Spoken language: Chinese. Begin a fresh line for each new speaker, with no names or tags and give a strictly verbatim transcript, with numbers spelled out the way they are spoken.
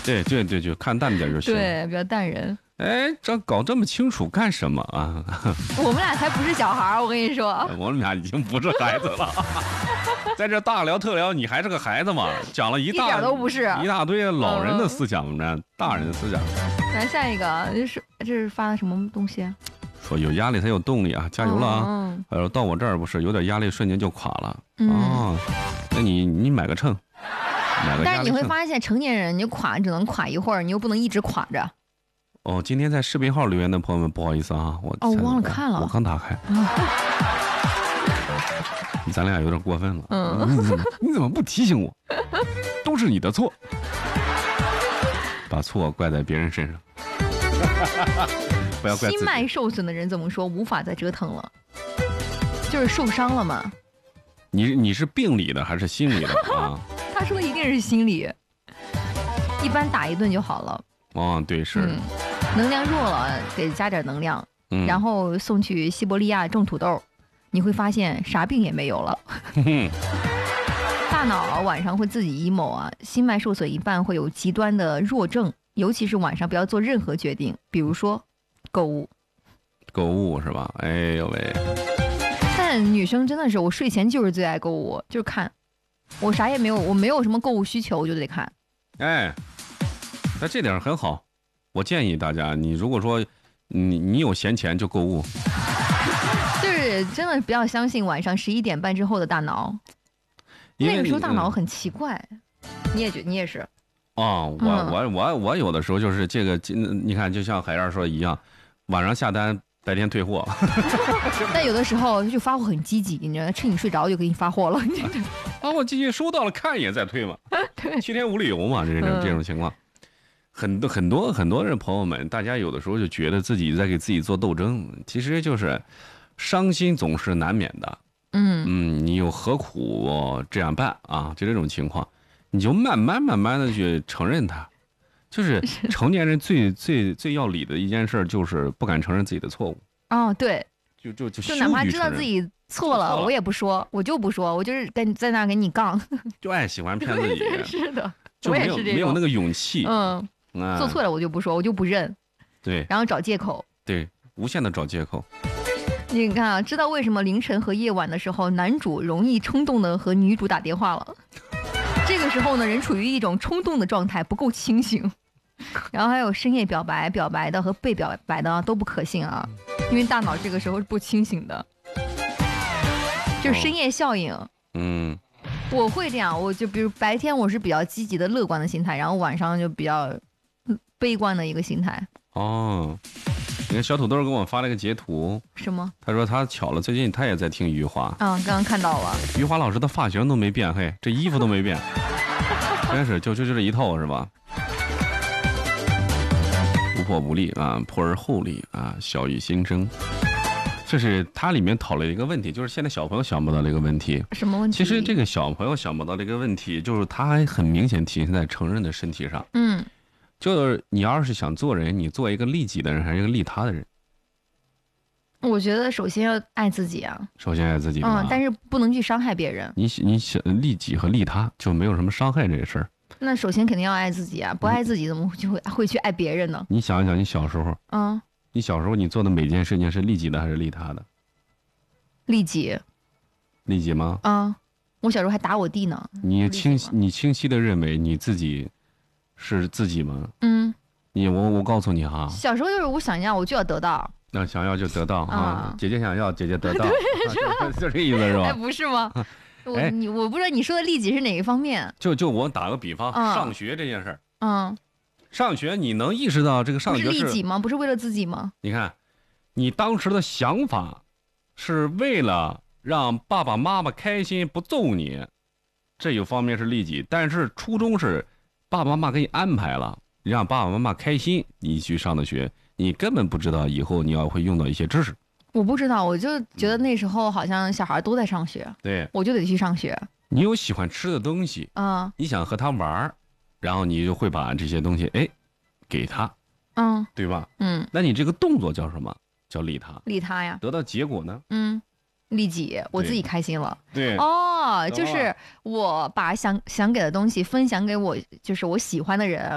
对对对，就看淡点就行。
对，比较淡人。
哎，这搞这么清楚干什么啊？
我们俩才不是小孩，我跟你说。
我们俩已经不是孩子了，在这大聊特聊，你还是个孩子嘛？讲了一大
一点都不是
一大堆老人的思想，嗯、大人的思想。
来下一个，这是这是发的什么东西？
说有压力才有动力啊，加油了啊！
嗯
呃、到我这儿不是有点压力，瞬间就垮了。
嗯、
哦，那你你买个秤，买个压力秤。
但是你会发现，成年人你垮只能垮一会儿，你又不能一直垮着。
哦，今天在视频号留言的朋友们，不好意思啊，我
哦忘了看了，
我刚打开。咱俩有点过分了。
嗯，
你怎么你怎么不提醒我？都是你的错，把错怪在别人身上。不要怪自己。
心脉受损的人怎么说？无法再折腾了，就是受伤了嘛。
你你是病理的还是心理的啊？
他说的一定是心理，一般打一顿就好了。
哦，对，是。
嗯，能量弱了，给加点能量，
嗯、
然后送去西伯利亚种土豆，你会发现啥病也没有了。大脑晚上会自己 emo 啊，心脉受损一半会有极端的弱症，尤其是晚上不要做任何决定，比如说购物。
购物是吧？哎呦喂！
但女生真的是，我睡前就是最爱购物，就是看，我啥也没有，我没有什么购物需求，我就得看。
哎，那这点很好，我建议大家，你如果说你你有闲钱就购物，
就是真的不要相信晚上十一点半之后的大脑，那个时候大脑很奇怪。嗯、你也觉你也是？
哦，我、嗯、我我我有的时候就是这个，你看就像海燕说的一样，晚上下单。白天退货，
但有的时候就发货很积极，你知道，趁你睡着就给你发货了。
发货积极收到了，看一眼再退嘛。
对，
七天无理由嘛，这种这种情况，很多很多很多人朋友们，大家有的时候就觉得自己在给自己做斗争，其实就是伤心总是难免的。
嗯
嗯，你又何苦这样办啊？就这种情况，你就慢慢慢慢的去承认它。就是成年人最最最要理的一件事，就是不敢承认自己的错误。
哦，对，
就就就
就哪怕知道自己错了，我也不说，我就不说，我就是跟在那跟你杠。
就爱喜欢骗自己。
是的，
就没有没有那个勇气。
嗯，做错了我就不说，我就不认。
对，
然后找借口。
对，无限的找借口。
你看啊，知道为什么凌晨和夜晚的时候，男主容易冲动的和女主打电话了？这个时候呢，人处于一种冲动的状态，不够清醒。然后还有深夜表白，表白的和被表白的都不可信啊，因为大脑这个时候是不清醒的，就是深夜效应。
嗯，
我会这样，我就比如白天我是比较积极的乐观的心态，然后晚上就比较悲观的一个心态。
哦，你看小土豆给我发了一个截图。
什么？
他说他巧了，最近他也在听余华。
啊、嗯，刚刚看到了。
余华老师的发型都没变，嘿，这衣服都没变，真是就就就这一套是吧？不破不立啊，破而后立啊，小于新生。这是它里面讨论一个问题，就是现在小朋友想不到的一个问题。
什么问题？
其实这个小朋友想不到的一个问题，就是他还很明显体现在成人的身体上。
嗯，
就是你要是想做人，你做一个利己的人，还是一个利他的人？
我觉得首先要爱自己啊。
首先爱自己。
嗯，但是不能去伤害别人。
你你想利己和利他，就没有什么伤害这事儿。
那首先肯定要爱自己啊，不爱自己怎么就会会去爱别人呢？
你想一想，你小时候，
嗯，
你小时候你做的每件事情是利己的还是利他的？
利己。
利己吗？
啊，我小时候还打我弟呢。
你清你清晰的认为你自己是自己吗？
嗯，
你我我告诉你哈，
小时候就是我想要我就要得到，
那想要就得到哈、
啊，
姐姐想要姐姐得到，啊、就, 就这意思是吧？
哎，不是吗？我你我不知道你说的利己是哪一方面？
就就我打个比方，
嗯、
上学这件事儿，
嗯，
上学你能意识到这个上学是
不是利己吗？不是为了自己吗？
你看，你当时的想法是为了让爸爸妈妈开心，不揍你，这一方面是利己，但是初衷是爸爸妈妈给你安排了，让爸爸妈妈开心，你去上的学，你根本不知道以后你要会用到一些知识。
我不知道，我就觉得那时候好像小孩都在上学，
对，
我就得去上学。
你有喜欢吃的东西，
嗯，
你想和他玩，然后你就会把这些东西哎给他，
嗯，
对吧？
嗯，
那你这个动作叫什么？叫利他。
利他呀。
得到结果呢？
嗯，利己，我自己开心了。
对。
哦，就是我把想想给的东西分享给我，就是我喜欢的人。